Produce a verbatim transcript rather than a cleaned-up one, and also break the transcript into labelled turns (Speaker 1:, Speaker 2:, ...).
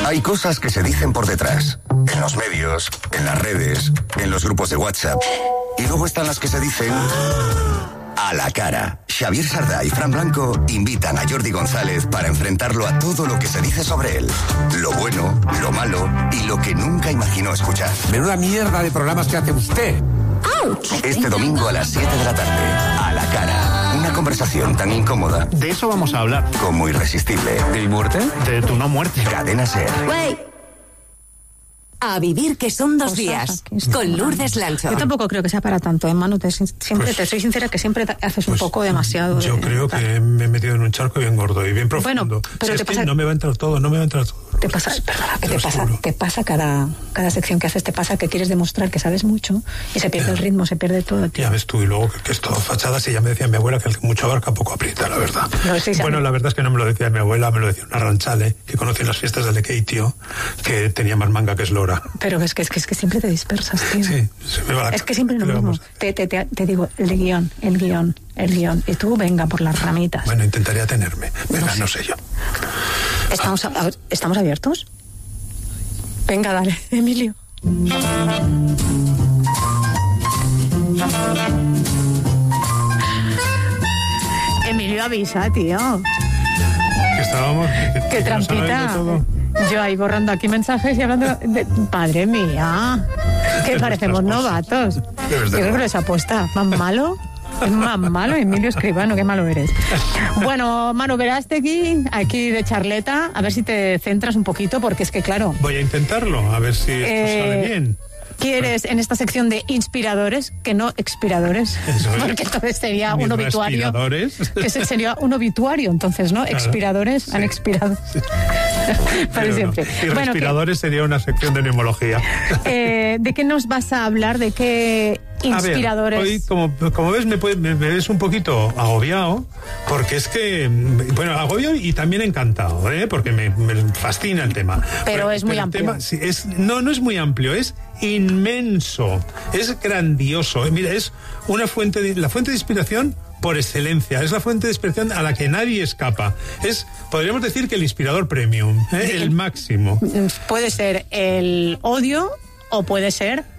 Speaker 1: Hay cosas que se dicen por detrás, en los medios, en las redes, en los grupos de WhatsApp. Y luego están las que se dicen a la cara. Xavier Sardá y Fran Blanco invitan a Jordi González para enfrentarlo a todo lo que se dice sobre él. Lo bueno, lo malo y lo que nunca imaginó escuchar.
Speaker 2: Menuda mierda de programas que hace usted.
Speaker 1: Este domingo a las siete de la tarde, a la cara. Una conversación tan incómoda.
Speaker 3: De eso vamos a hablar.
Speaker 1: Como irresistible.
Speaker 3: ¿De mi muerte? De tu no muerte.
Speaker 1: Cadena Ser.
Speaker 4: Wey. A vivir que son dos días. Con Lourdes Lancho.
Speaker 5: Yo tampoco creo que sea para tanto, ¿eh, Manu? Te, siempre, pues, te soy sincera que siempre haces
Speaker 6: pues,
Speaker 5: un poco demasiado.
Speaker 6: Yo
Speaker 5: de,
Speaker 6: creo
Speaker 5: tal.
Speaker 6: que me he metido en un charco bien gordo y bien profundo.
Speaker 5: Bueno, pero
Speaker 6: si
Speaker 5: te
Speaker 6: es
Speaker 5: pasa...
Speaker 6: que no me va a entrar todo, no me va a entrar todo.
Speaker 5: Te pasa, perdona, que te pasa, te pasa cada, cada sección que haces, te pasa que quieres demostrar que sabes mucho y se pierde el ritmo, se pierde todo, tío.
Speaker 6: Ya ves tú, y luego que, que es todo fachadas, y ya me decía mi abuela que el que mucho abarca poco aprieta, la verdad.
Speaker 5: No, sí,
Speaker 6: bueno, la verdad es que no me lo decía mi abuela, me lo decía una ranchale que conocí en las fiestas del Ekeitio, que tenía más manga que eslora.
Speaker 5: Pero es que, es que, es que siempre te dispersas, tío.
Speaker 6: Sí, se me va la
Speaker 5: Es que siempre lo mismo. Te, te, te, te digo, el guión, el guión, el guión. Y tú, venga, por las ramitas.
Speaker 6: Bueno, intentaría atenerme. Venga, no sé, no sé yo.
Speaker 5: ¿Estamos, a, a, ¿Estamos abiertos? Venga, dale, Emilio. Emilio, avisa, tío.
Speaker 6: Que estábamos... Que,
Speaker 5: Qué
Speaker 6: que
Speaker 5: trampita.
Speaker 6: No
Speaker 5: yo ahí borrando aquí mensajes y hablando de... Padre mía, que parecemos novatos. Yo creo que les apuesta. ¿Más malo? Es más malo, Emilio Escribano, qué malo eres. Bueno, Manu Verástegui, aquí de charleta, a ver si te centras un poquito, porque es que claro...
Speaker 6: Voy a intentarlo, a ver si esto
Speaker 5: eh,
Speaker 6: sale bien.
Speaker 5: ¿Quieres en esta sección de inspiradores, que no expiradores?
Speaker 6: Eso es.
Speaker 5: Porque entonces sería
Speaker 6: Mis
Speaker 5: un obituario. Que sería un obituario, entonces, ¿no? Claro. Expiradores, sí. Han expirado. Sí. Para siempre.
Speaker 6: No. Y
Speaker 5: bueno,
Speaker 6: respiradores que... sería una sección de neumología.
Speaker 5: Eh, ¿De qué nos vas a hablar? ¿De qué inspiradores?
Speaker 6: A ver, hoy, como, como ves, me, puede, me, me ves un poquito agobiado, porque es que, bueno, agobiado y también encantado, ¿eh? Porque me, me fascina el tema.
Speaker 5: Pero, pero es muy
Speaker 6: pero
Speaker 5: amplio.
Speaker 6: Tema, sí, es, no, no es muy amplio, es inmenso, es grandioso. Mira, es una fuente de, la fuente de inspiración por excelencia, es la fuente de inspiración a la que nadie escapa. Es, podríamos decir que el inspirador premium, ¿eh? El máximo.
Speaker 5: Puede ser el odio o puede ser